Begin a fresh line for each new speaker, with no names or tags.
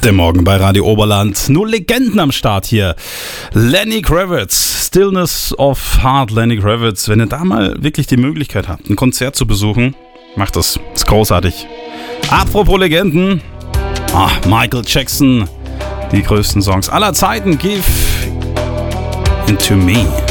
Der Morgen bei Radio Oberland. Nur Legenden am Start hier. Lenny Kravitz, Stillness of Heart, Lenny Kravitz. Wenn ihr da mal wirklich die Möglichkeit habt, ein Konzert zu besuchen, macht das. Ist großartig. Apropos Legenden. Michael Jackson. Die größten Songs aller Zeiten. Give Into Me.